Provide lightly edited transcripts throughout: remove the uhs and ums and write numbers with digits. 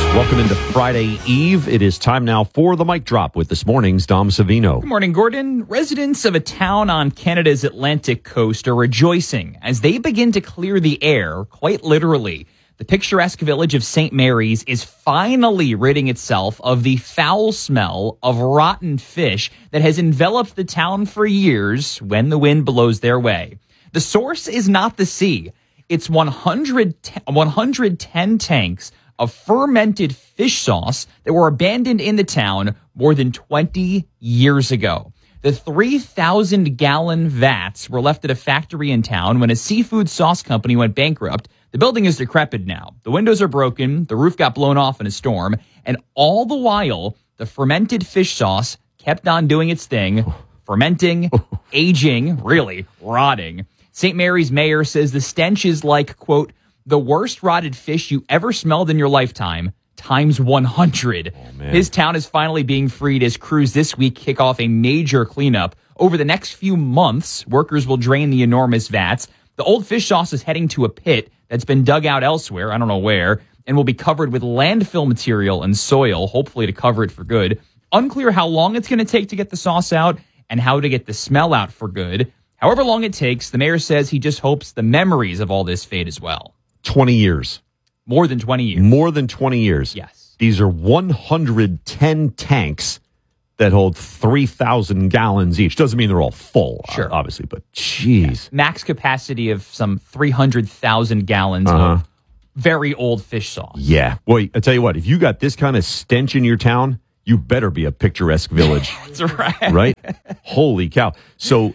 Welcome into Friday Eve. It is time now for the mic drop with this morning's Dom Savino. Good morning, Gordon. Residents of a town on Canada's Atlantic coast are rejoicing as they begin to clear the air, quite literally. The picturesque village of St. Mary's is finally ridding itself of the foul smell of rotten fish that has enveloped the town for years when the wind blows their way. The source is not the sea. It's 110 tanks of fermented fish sauce that were abandoned in the town more than 20 years ago. The 3,000-gallon vats were left at a factory in town when a seafood sauce company went bankrupt. The building is decrepit now. The windows are broken, the roof got blown off in a storm, and all the while, the fermented fish sauce kept on doing its thing, fermenting, aging, really rotting. St. Mary's mayor says the stench is like, quote, the worst rotted fish you ever smelled in your lifetime, times 100. His town is finally being freed as crews this week kick off a major cleanup. Over the next few months, workers will drain the enormous vats. The old fish sauce is heading to a pit that's been dug out elsewhere, I don't know where, and will be covered with landfill material and soil, hopefully to cover it for good. Unclear how long it's going to take to get the sauce out and how to get the smell out for good. However long it takes, the mayor says he just hopes the memories of all this fade as well. 20 years. More than 20 years. More than 20 years. Yes. These are 110 tanks that hold 3,000 gallons each. Doesn't mean they're all full, sure, obviously, but geez. Yeah. Max capacity of some 300,000 gallons of very old fish sauce. Yeah. Boy, I tell you what, if you got this kind of stench in your town, you better be a picturesque village. That's right. Right? Holy cow. So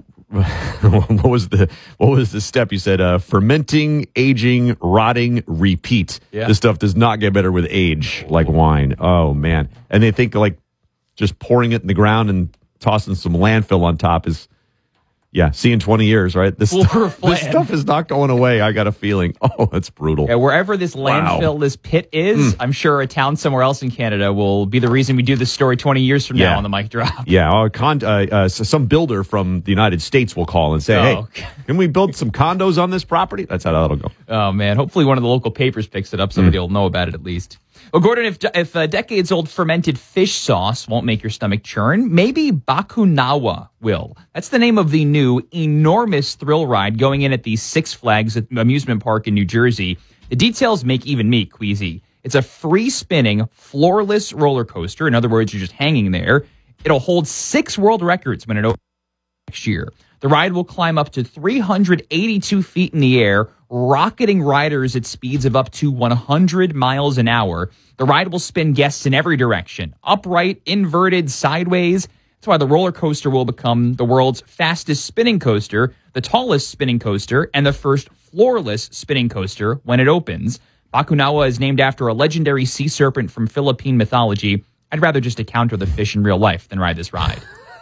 what was the step you said? Fermenting, aging, rotting, repeat. Yeah. This stuff does not get better with age like wine. Oh man. And they think like just pouring it in the ground and tossing some landfill on top is, yeah, see in 20 years, right? This stuff is not going away. I got a feeling. Oh, that's brutal. Yeah, wherever this landfill, this pit is, I'm sure a town somewhere else in Canada will be the reason we do this story 20 years from now on the mic drop. Yeah, so some builder from the United States will call and say, hey, can we build some condos on this property? That's how that'll go. Oh, man. Hopefully one of the local papers picks it up. Somebody will know about it at least. Well, Gordon, if decades-old fermented fish sauce won't make your stomach churn, maybe Bakunawa will. That's the name of the new enormous thrill ride going in at the Six Flags amusement park in New Jersey. The details make even me queasy. It's a free-spinning, floorless roller coaster. In other words, you're just hanging there. It'll hold 6 world records when it opens next year. The ride will climb up to 382 feet in the air, rocketing riders at speeds of up to 100 miles an hour. The ride will spin guests in every direction, upright, inverted, sideways. That's why the roller coaster will become the world's fastest spinning coaster, the tallest spinning coaster, and the first floorless spinning coaster when it opens. Bakunawa is named after a legendary sea serpent from Philippine mythology. I'd rather just encounter the fish in real life than ride this ride.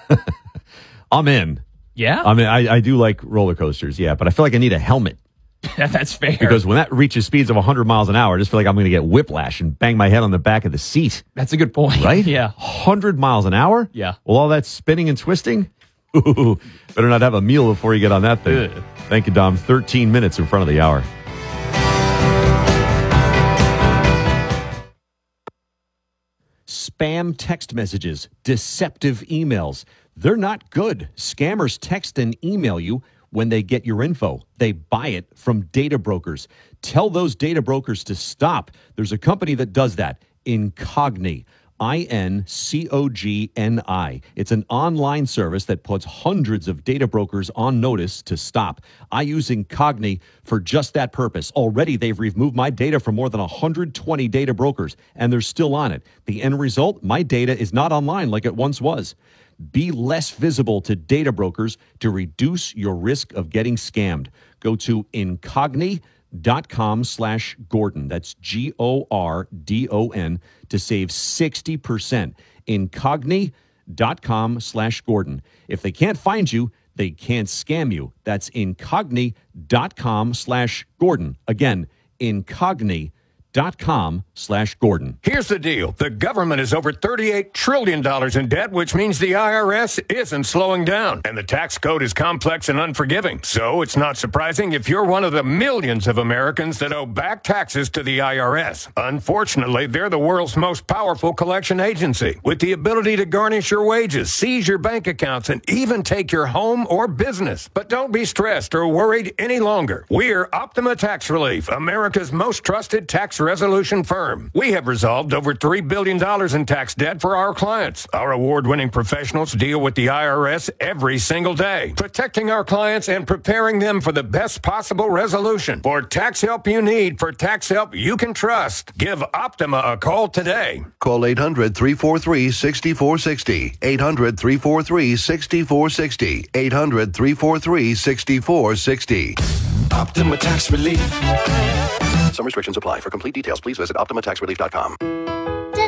I'm in. Yeah? I mean, I do like roller coasters, yeah, but I feel like I need a helmet. That's fair. Because when that reaches speeds of 100 miles an hour, I just feel like I'm going to get whiplash and bang my head on the back of the seat. That's a good point. Right? Yeah. 100 miles an hour? Yeah. Well, all that spinning and twisting? Ooh, better not have a meal before you get on that thing. Ugh. Thank you, Dom. 13 minutes in front of the hour. Spam text messages, deceptive emails. They're not good. Scammers text and email you when they get your info. They buy it from data brokers. Tell those data brokers to stop. There's a company that does that, Incogni. Incogni. It's an online service that puts hundreds of data brokers on notice to stop. I use Incogni for just that purpose. Already, they've removed my data from more than 120 data brokers, and they're still on it. The end result, my data is not online like it once was. Be less visible to data brokers to reduce your risk of getting scammed. Go to Incogni.com/Gordon. That's GORDON to save 60%. Incogni.com/Gordon. If they can't find you, they can't scam you. That's Incogni.com/Gordon. Again, Incogni.com/Gordon. OptimaTaxRelief.com/Gordon. Here's the deal. The government is over $38 trillion in debt, which means the IRS isn't slowing down. And the tax code is complex and unforgiving. So it's not surprising if you're one of the millions of Americans that owe back taxes to the IRS. Unfortunately, they're the world's most powerful collection agency, with the ability to garnish your wages, seize your bank accounts, and even take your home or business. But don't be stressed or worried any longer. We're Optima Tax Relief, America's most trusted tax resolution firm. We have resolved over $3 billion in tax debt for our clients. Our award-winning professionals deal with the IRS every single day, protecting our clients and preparing them for the best possible resolution. For tax help you need, for tax help you can trust, give Optima a call today. Call 800-343-6460. 800-343-6460. 800-343-6460. Optima Tax Relief. Some restrictions apply. For complete details, please visit OptimaTaxRelief.com.